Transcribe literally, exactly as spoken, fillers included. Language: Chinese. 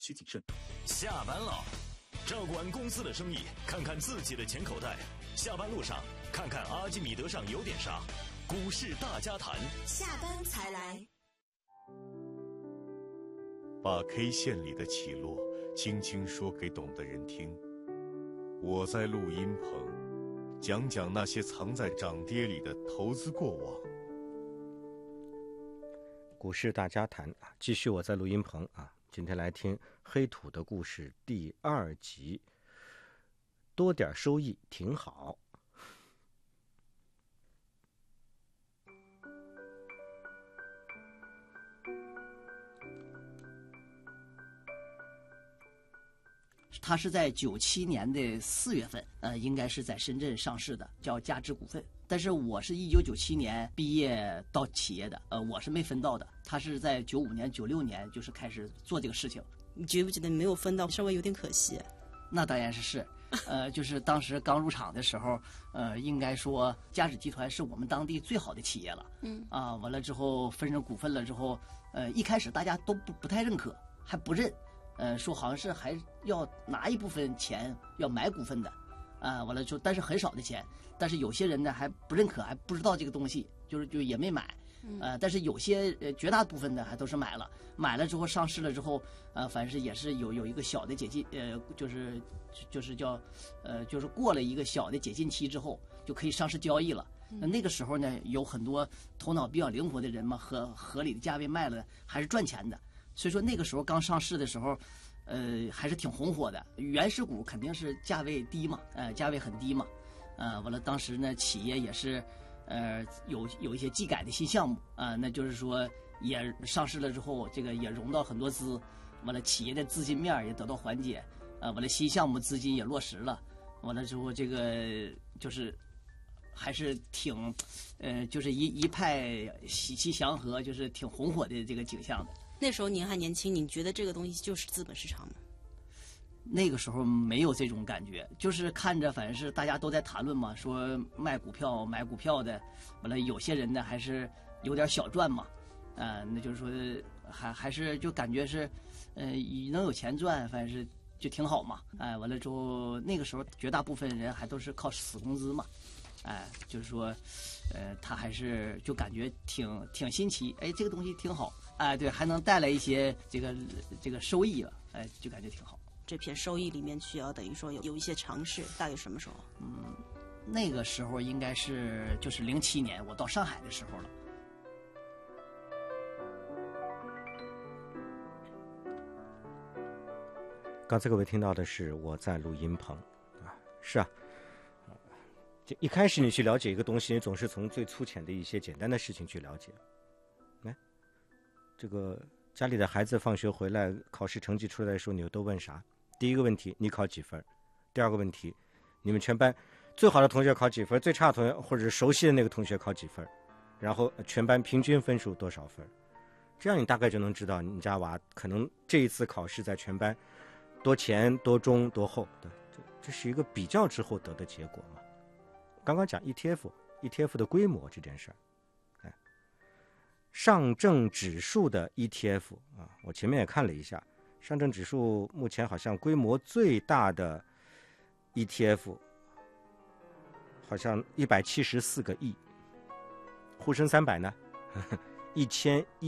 需谨慎。 下班了，照顾完公司的生意，看看自己的钱口袋。下班路上，看看阿基米德上有点啥。股市大家谈， 下班才来。 把 K 线里的起落轻轻说给懂的人听。我在录音棚，讲讲那些藏在涨跌里的投资过往。 股市大家谈啊，继续我在录音棚啊，今天来听黑土的故事第二集。多点收益挺好。 它是在九七年的四月份，呃，应该是在深圳上市的，叫嘉芝股份。但是我是一九九七年毕业到企业的，呃，我是没分到的。他是在九五年、九六年就是开始做这个事情。 你觉不觉得没有分到稍微有点可惜？ 那当然是是，呃，就是当时刚入场的时候，呃，应该说嘉芝集团是我们当地最好的企业了。嗯啊，完了之后分成股份了之后，呃，一开始大家都不不太认可，还不认。呃，说好像是还要拿一部分钱要买股份的，啊、呃，完了之后，但是很少的钱，但是有些人呢还不认可，还不知道这个东西，就是就也没买，呃，但是有些呃绝大部分的还都是买了，买了之后上市了之后，呃，反正也是有有一个小的解禁，呃，就是就是叫呃就是过了一个小的解禁期之后，就可以上市交易了。那那个时候呢，有很多头脑比较灵活的人嘛，合合理的价位卖了还是赚钱的。所以说那个时候刚上市的时候，呃，还是挺红火的。原始股肯定是价位低嘛，呃，价位很低嘛，呃，完了当时呢，企业也是，呃，有有一些技改的新项目啊、呃，那就是说也上市了之后，这个也融到很多资，完了企业的资金面也得到缓解，啊、呃，完了新项目资金也落实了，完了之后这个就是还是挺，呃，就是一一派喜气祥和，就是挺红火的这个景象的。 那时候您还年轻，你觉得这个东西就是资本市场吗？ 那个时候没有这种感觉，就是看着反正是大家都在谈论嘛，说卖股票买股票的，完了有些人呢还是有点小赚嘛，啊、呃，那就是说还还是就感觉是，呃，能有钱赚，反正是就挺好嘛，哎、呃，完了之后那个时候绝大部分人还都是靠死工资嘛。哎，就是说，呃，他还是就感觉挺挺新奇，哎，这个东西挺好，哎，对，还能带来一些这个这个收益了，哎，就感觉挺好。 这片收益里面需要等于说有有一些尝试，大约什么时候？ 嗯，那个时候应该是就是零七年我到上海的时候了。 刚才各位听到的是我在录音棚啊，是啊。就一开始你去了解一个东西，你总是从最粗浅的一些简单的事情去了解。来，这个家里的孩子放学回来，考试成绩出来的时候，你又都问啥？第一个问题，你考几分？第二个问题，你们全班最好的同学考几分？最差的同学或者是熟悉的那个同学考几分？然后全班平均分数多少分？这样你大概就能知道你家娃可能这一次考试在全班多前、多中、多后的，这这是一个比较之后得的结果嘛。刚刚讲 E T F，E T F 的规模这件事儿，哎，上证指数的 E T F 啊，我前面也看了一下，上证指数目前好像规模最大的 E T F 好像一百七十四个亿，沪深三百呢，一千一